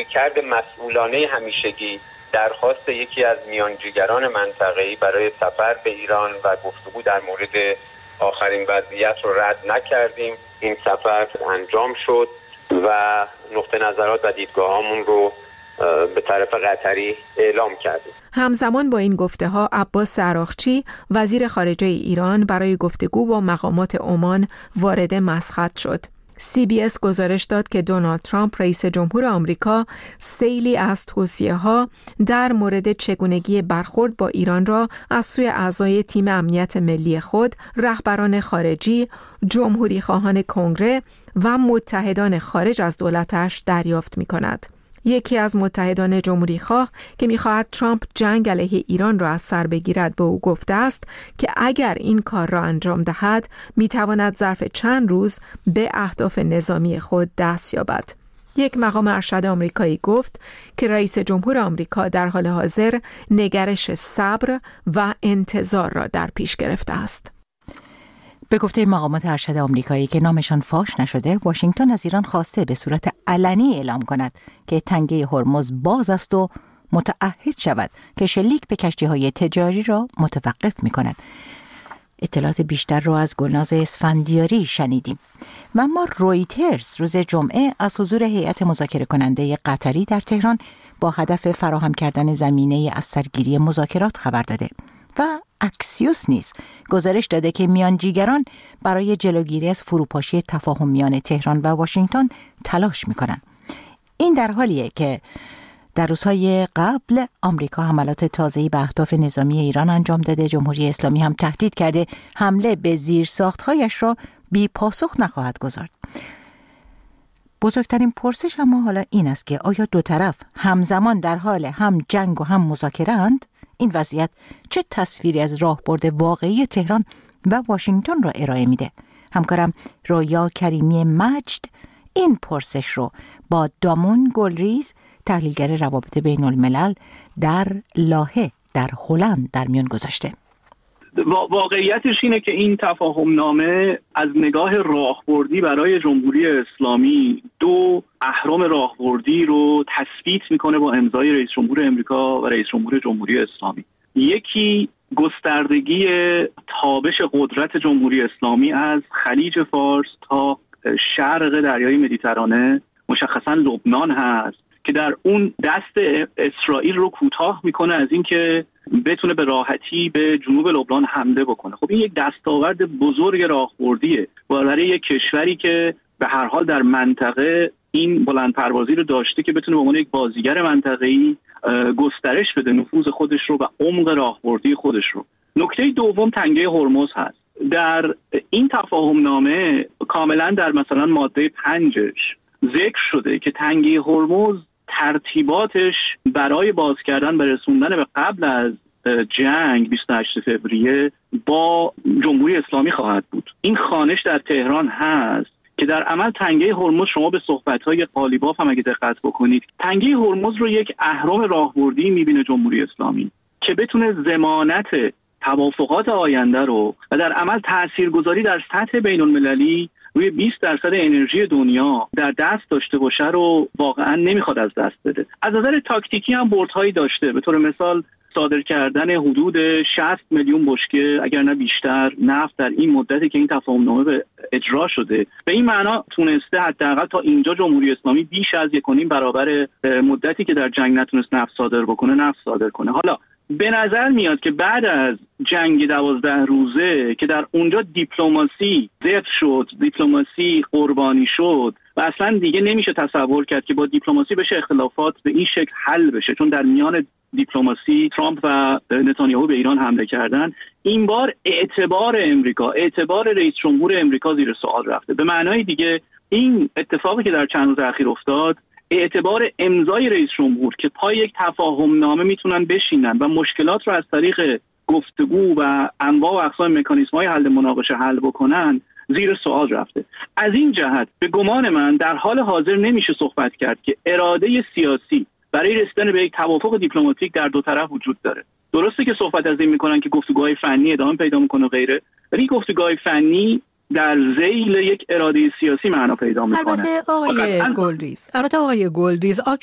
رویکرد مسئولانه همیشگی درخواست یکی از میانجیگران منطقه‌ای برای سفر به ایران و گفتگو در مورد آخرین وضعیت رو رد نکردیم. این سفر انجام شد و نقطه نظرات و دیدگاهامون رو به طرف قطری اعلام کردیم. همزمان با این گفته‌ها عباس عراقچی وزیر خارجه ایران برای گفتگو با مقامات عمان وارد مسقط شد. CBS گزارش داد که دونالد ترامپ رئیس جمهور آمریکا سیلی از توصیه‌ها در مورد چگونگی برخورد با ایران را از سوی اعضای تیم امنیت ملی خود، رهبران خارجی، جمهوری خواهان کنگره و متحدان خارج از دولتش دریافت می‌کند. یکی از متحدان جمهوری خواه که می‌خواهد ترامپ جنگ علیه ایران را از سر بگیرد به او گفته است که اگر این کار را انجام دهد می‌تواند ظرف چند روز به اهداف نظامی خود دست یابد. یک مقام ارشد آمریکایی گفت که رئیس جمهور آمریکا در حال حاضر نگرش صبر و انتظار را در پیش گرفته است. به گفته مقامات ارشد آمریکایی که نامشان فاش نشده، واشنگتن از ایران خواسته به صورت علنی اعلام کند که تنگه هرمز باز است و متعهد شود که شلیک به کشتی‌های تجاری را متوقف می‌کند. اطلاعات بیشتر را از گلناز اسفندیاری شنیدیم. و اما رویترز روز جمعه از حضور هیئت مذاکره کننده قطری در تهران با هدف فراهم کردن زمینه از سرگیری مذاکرات خبر داده و اکسیوس نیز گزارش داده که میانجیگران برای جلوگیری از فروپاشی تفاهم میان تهران و واشنگتن تلاش میکنند. این در حالیه که در روزهای قبل آمریکا حملات تازه‌ای به اهداف نظامی ایران انجام داده. جمهوری اسلامی هم تهدید کرده حمله به زیرساخت‌هایش را بی پاسخ نخواهد گذارد. بزرگترین پرسش اما حالا این است که آیا دو طرف همزمان در حال هم جنگ و هم مذاکره اند؟ این وضعیت چه تصویری از راهبرد واقعی تهران و واشنگتن را ارائه میده؟ همکارم رویا کریمی مجد این پرسش رو با دامون گلریز، تحلیلگر روابط بین الملل در لاهه در هلند در میان گذاشته. واقعیتش اینه که این تفاهم نامه از نگاه راهبردی برای جمهوری اسلامی دو اهرم راهبردی رو تثبیت میکنه با امضای رئیس جمهور امریکا و رئیس جمهور جمهوری اسلامی. یکی گستردگی تابش قدرت جمهوری اسلامی از خلیج فارس تا شرق دریای مدیترانه، مشخصا لبنان هست که در اون دست اسرائیل رو کوتاه میکنه از این که بتونه به راحتی به جنوب لبنان حمله بکنه. خب این یک دستاورد بزرگ راهبردیه برای یک کشوری که به هر حال در منطقه این بلند پروازی رو داشته که بتونه به عنوان یک بازیگر منطقه‌ای گسترش بده نفوذ خودش رو و عمق راهبردی خودش رو. نکته دوم تنگه هرمز هست. در این تفاهم نامه کاملا در مثلا ماده 5ش ذکر شده که تنگه هرمز ترتیباتش برای باز کردن و رسوندن به قبل از جنگ 28 فوریه با جمهوری اسلامی خواهد بود. این خوانش در تهران هست که در عمل تنگه هرمز، شما به صحبت‌های قالیباف هم اگه دقت بکنید، تنگه هرمز رو یک اهرم راهبردی می‌بینه جمهوری اسلامی که بتونه ضمانت توافقات آینده رو و در عمل تاثیرگذاری در سطح بین‌المللی روی 20% انرژی دنیا در دست داشته باشه رو واقعا نمیخواد از دست بده. از نظر تاکتیکی هم بردهایی داشته، به طور مثال صادر کردن حدود 60 میلیون بشکه اگر نه بیشتر نفت در این مدتی که این تفاهمنامه به اجرا شده. به این معنا تونسته حداقل تا اینجا جمهوری اسلامی بیش از 1.5 برابر مدتی که در جنگ نتونست نفت صادر بکنه نفت صادر کنه. حالا به نظر میاد که بعد از جنگ 12 روزه که در اونجا دیپلماسی ضعف شد، دیپلماسی قربانی شد و اصلا دیگه نمیشه تصور کرد که با دیپلماسی بشه اختلافات به این شکل حل بشه، چون در میان دیپلماسی ترامپ و نتانیاهو به ایران حمله کردن. این بار اعتبار امریکا، اعتبار رئیس جمهور امریکا زیر سوال رفته. به معنای دیگه این اتفاقی که در چند روز اخیر افتاد، اعتبار امضای رئیس جمهور که پای یک تفاهم نامه میتونن بشینن و مشکلات رو از طریق گفتگو و انواع و اقسام مکانیزم‌های حل مناقشه حل بکنن زیر سوال رفته. از این جهت به گمان من در حال حاضر نمیشه صحبت کرد که اراده سیاسی برای رسیدن به یک توافق دیپلماتیک در دو طرف وجود داره. درسته که صحبت از این میکنن که گفتگوهای فنی ادامه پیدا میکنه و غیره، ولی گفتگوهای فنی در ذیل یک اراده سیاسی معنا پیدا میکنه. البته آقای گلریز